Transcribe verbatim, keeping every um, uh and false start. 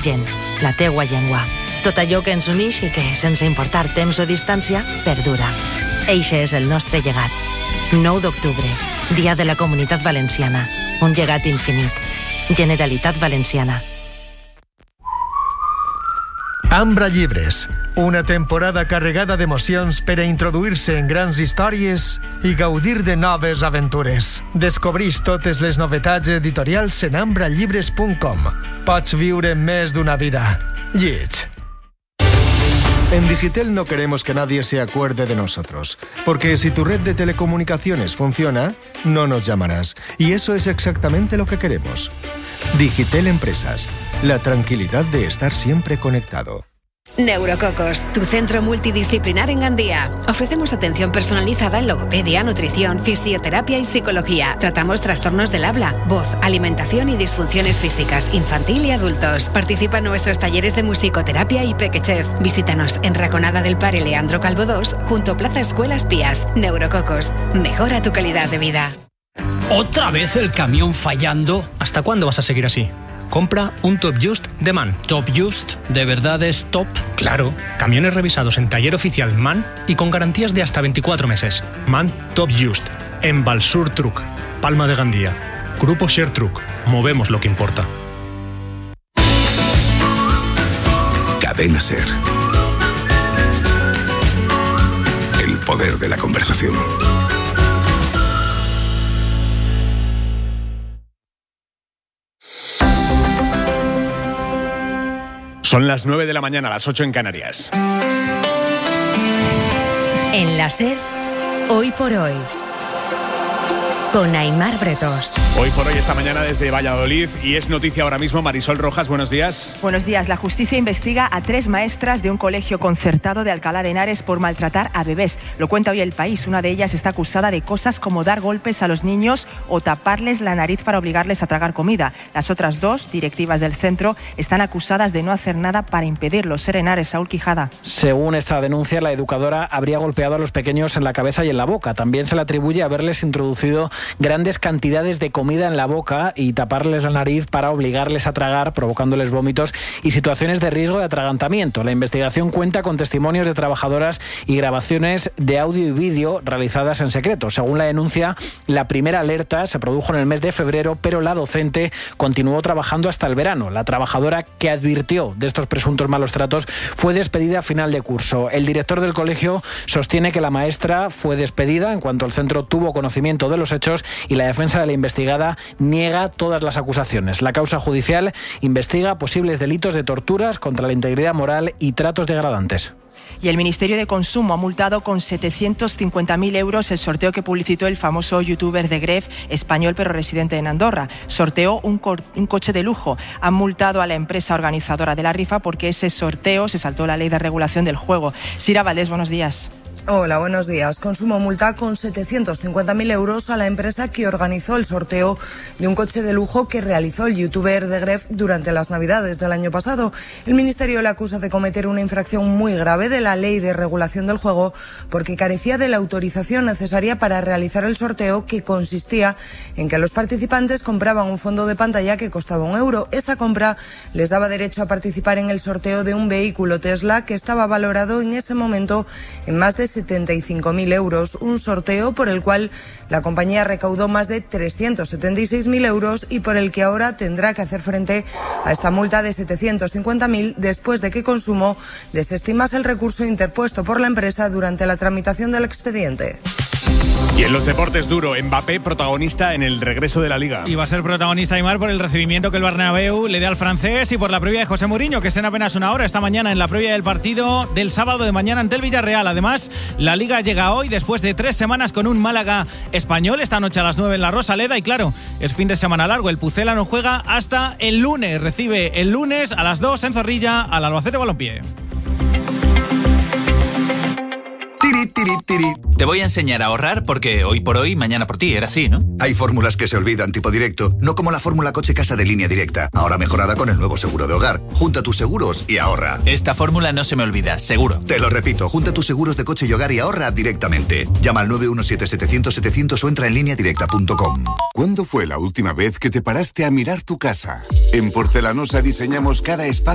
gent, la teua llengua. Tot allò que ens uneix i que, sense importar temps o distància, perdura. Eixe és el nostre llegat. nou d'octubre, Dia de la Comunitat Valenciana. Un llegat infinit. Generalitat Valenciana. Ambra Llibres, una temporada carregada d'emocions per a introduir-se en grans històries i gaudir de noves aventures. Descobreix totes les novetats editorials en ambra llibres punt com. Pots viure més d'una vida. Lleig. En Digitel no queremos que nadie se acuerde de nosotros, porque si tu red de telecomunicaciones funciona, no nos llamarás. Y eso es exactamente lo que queremos. Digitel Empresas, la tranquilidad de estar siempre conectado. Neurococos, tu centro multidisciplinar en Gandía. Ofrecemos atención personalizada en logopedia, nutrición, fisioterapia y psicología. Tratamos trastornos del habla, voz, alimentación y disfunciones físicas, infantil y adultos. Participa en nuestros talleres de musicoterapia y Pequechef. Visítanos en Raconada del Pare Leandro Calvo dos, junto a Plaza Escuelas Pías. Neurococos, mejora tu calidad de vida. ¿Otra vez el camión fallando? ¿Hasta cuándo vas a seguir así? Compra un Top Just de MAN. ¿Top Just? ¿De verdad es top? Claro, camiones revisados en taller oficial MAN y con garantías de hasta veinticuatro meses. MAN Top Just, en Balsur Truck, Palma de Gandía. Grupo Share Truck, movemos lo que importa. Cadena Ser. El poder de la conversación. Son las nueve de la mañana, las ocho en Canarias. En la SER, Hoy por Hoy, con Aimar Bretos. Hoy por hoy, esta mañana desde Valladolid, y es noticia ahora mismo. Marisol Rojas, buenos días. Buenos días. La justicia investiga a tres maestras de un colegio concertado de Alcalá de Henares por maltratar a bebés. Lo cuenta hoy El País. Una de ellas está acusada de cosas como dar golpes a los niños o taparles la nariz para obligarles a tragar comida. Las otras dos, directivas del centro, están acusadas de no hacer nada para impedirlo. Ser Henares, Saúl Quijada. Según esta denuncia, la educadora habría golpeado a los pequeños en la cabeza y en la boca. También se le atribuye haberles introducido grandes cantidades de comida en la boca y taparles la nariz para obligarles a tragar, provocándoles vómitos y situaciones de riesgo de atragantamiento. La investigación cuenta con testimonios de trabajadoras y grabaciones de audio y vídeo realizadas en secreto. Según la denuncia, la primera alerta se produjo en el mes de febrero, pero la docente continuó trabajando hasta el verano. La trabajadora que advirtió de estos presuntos malos tratos fue despedida a final de curso. El director del colegio sostiene que la maestra fue despedida en cuanto el centro tuvo conocimiento de los hechos, y la defensa de la investigada niega todas las acusaciones. La causa judicial investiga posibles delitos de torturas contra la integridad moral y tratos degradantes. Y el Ministerio de Consumo ha multado con setecientos cincuenta mil euros el sorteo que publicitó el famoso youtuber de Gref, español pero residente en Andorra. Sorteó un, co- un coche de lujo. Han multado a la empresa organizadora de la rifa porque ese sorteo se saltó la ley de regulación del juego. Sira Valdés, buenos días. Hola, buenos días. Consumo multa con setecientos cincuenta mil euros a la empresa que organizó el sorteo de un coche de lujo que realizó el youtuber de Gref durante las Navidades del año pasado. El Ministerio le acusa de cometer una infracción muy grave de la ley de regulación del juego porque carecía de la autorización necesaria para realizar el sorteo, que consistía en que los participantes compraban un fondo de pantalla que costaba un euro. Esa compra les daba derecho a participar en el sorteo de un vehículo Tesla que estaba valorado en ese momento en más de setenta y cinco mil euros, un sorteo por el cual la compañía recaudó más de trescientos setenta y seis mil euros y por el que ahora tendrá que hacer frente a esta multa de setecientos cincuenta mil después de que Consumo desestimase el recurso interpuesto por la empresa durante la tramitación del expediente. Y en los deportes, duro, Mbappé protagonista en el regreso de la Liga. Y va a ser protagonista, Aimar, por el recibimiento que el Bernabéu le dé al francés y por la previa de José Mourinho, que es en apenas una hora, esta mañana, en la previa del partido del sábado de mañana ante el Villarreal. Además, la Liga llega hoy después de tres semanas con un Málaga español, esta noche a las nueve en la Rosaleda, y claro, es fin de semana largo. El Pucela no juega hasta el lunes, recibe el lunes a las dos en Zorrilla al Albacete Balompié. Tiri, tiri, tiri. Te voy a enseñar a ahorrar porque hoy por hoy, mañana por ti, era así, ¿no? Hay fórmulas que se olvidan, tipo directo, no como la fórmula coche casa de Línea Directa, ahora mejorada con el nuevo seguro de hogar. Junta tus seguros y ahorra. Esta fórmula no se me olvida, seguro. Te lo repito, junta tus seguros de coche y hogar y ahorra directamente. Llama al nueve uno siete, setecientos, setecientos o entra en línea directa punto com. ¿Cuándo fue la última vez que te paraste a mirar tu casa? En Porcelanosa diseñamos cada espacio